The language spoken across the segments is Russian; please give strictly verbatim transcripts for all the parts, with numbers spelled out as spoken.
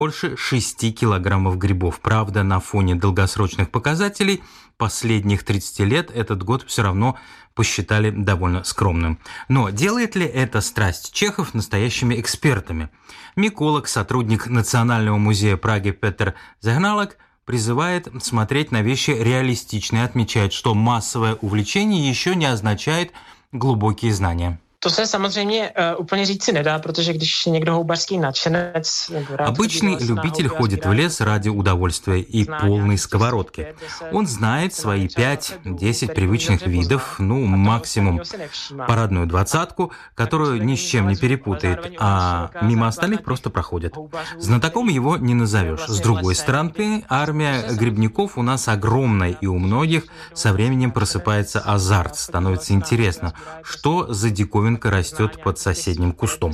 больше шести килограммов грибов. Правда, на фоне долгосрочных показателей последних тридцати лет этот год все равно посчитали довольно скромным. Но делает ли эта страсть чехов настоящими экспертами? Миколог, сотрудник Национального музея Праги Петр Загналок призывает смотреть на вещи реалистично и отмечает, что массовое увлечение еще не означает глубокие знания. To se samozřejmě uh, úplně říct si nedá, protože když je někdo houbařský nadšenec... Обычный любитель ходит в лес ради удовольствия и полной сковородки. Он знает свои пять-десять привычных видов, ну, максимум парадную двадцатку, которую ни с чем не перепутает, а мимо остальных просто проходит. Знатоком его не назовешь. С другой стороны, армия грибников у нас огромная, и у многих со временем просыпается азарт, становится интересно, что за диковинка растет под соседним кустом.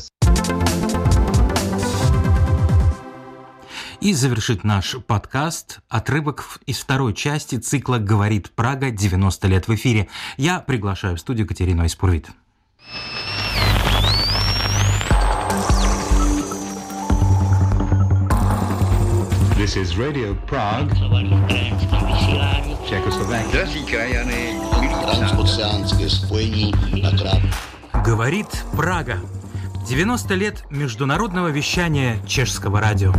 И завершит наш подкаст отрывок из второй части цикла «Говорит Прага. девяносто лет в эфире». Я приглашаю в студию Катерину Испурвит. This is Radio Prague, Czechoslovakia. Drazí krajany, transoceánské spojení na krát. Говорит Прага. девяносто лет международного вещания чешского радио.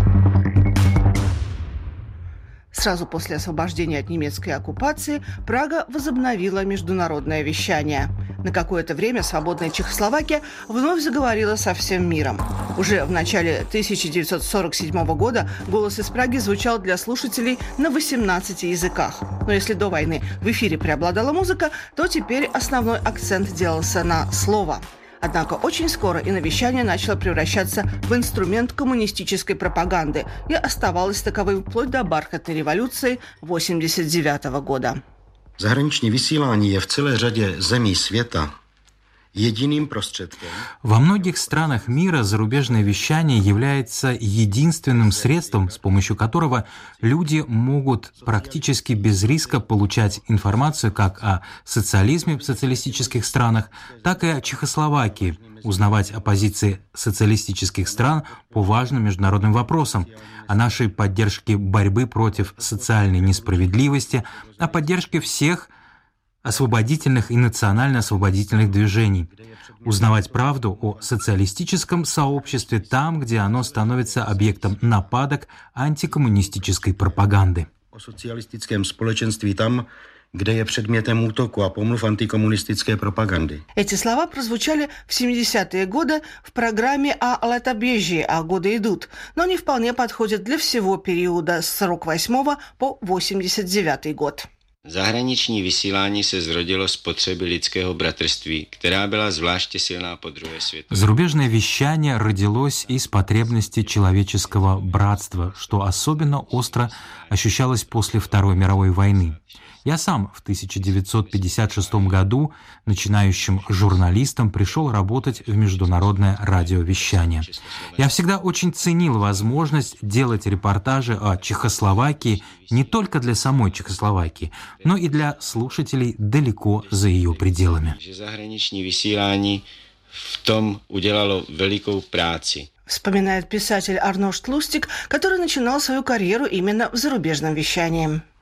Сразу после освобождения от немецкой оккупации Прага возобновила международное вещание. На какое-то время свободная Чехословакия вновь заговорила со всем миром. Уже в начале тысяча девятьсот сорок седьмого года голос из Праги звучал для слушателей на восемнадцати языках. Но если до войны в эфире преобладала музыка, то теперь основной акцент делался на слово. Однако очень скоро иновещание начало превращаться в инструмент коммунистической пропаганды и оставалось таковым вплоть до бархатной революции восемьдесят девятого года. Zahraniční vysílání je v celé řadě zemí světa единым простředkem. Во многих странах мира зарубежное вещание является единственным средством, с помощью которого люди могут практически без риска получать информацию как о социализме в социалистических странах, так и о Чехословакии, узнавать о позиции социалистических стран по важным международным вопросам, о нашей поддержке борьбы против социальной несправедливости, о поддержке всех освободительных и национально-освободительных движений, узнавать правду о социалистическом сообществе там, где оно становится объектом нападок антикоммунистической пропаганды. O socialistickém společenství tam, kde je předmětem útoku a pomluv antikomunistické propagandy. Эти слова прозвучали в семидесятые годы в программе «А лета бежи», «А годы идут», но не вполне подходят для всего периода с сорок восьмого по восемьдесят девятый год. Zahraniční vysílání se zrodilo z potřeby lidského bratrství, která byla zvláště silná po druhé světové. Зарубежное вещание родилось из потребности человеческого братства, что особенно остро ощущалось после Второй мировой войны. Я сам в тысяча девятьсот пятьдесят шестом году начинающим журналистом пришел работать в международное радиовещание. Я всегда очень ценил возможность делать репортажи о Чехословакии не только для самой Чехословакии, но и для слушателей далеко за ее пределами. Zahraniční vysílání v tom udělalo velikou práci. Вспоминает писатель Арнольд Лустик, который начинал свою карьеру именно в зарубежном вещании.